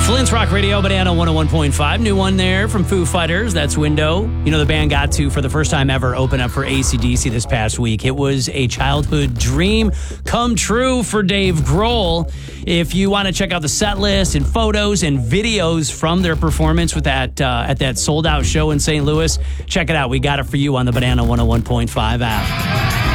Flint's Rock Radio, Banana 101.5. New one there from Foo Fighters. That's Window. You know, the band got to, for the first time ever, open up for AC/DC this past week. It was a childhood dream come true for Dave Grohl. If you want to check out the set list and photos and videos from their performance with that at that sold-out show in St. Louis, check it out. We got it for you on the Banana 101.5 app.